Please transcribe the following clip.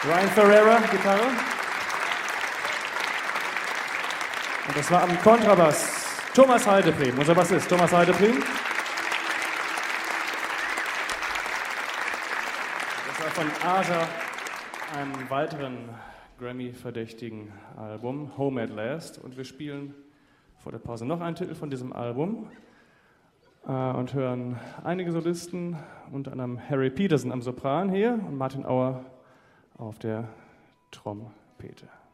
Ryan Ferreira, Gitarre. Und das war am Kontrabass Thomas Heidepriem, unser Bassist Thomas Heidepriem. Das war von Aja, einem weiteren Grammy-verdächtigen Album, Home at Last. Und wir spielen vor der Pause noch einen Titel von diesem Album und hören einige Solisten, unter anderem Harry Peterson am Sopran hier und Martin Auer auf der Trompete.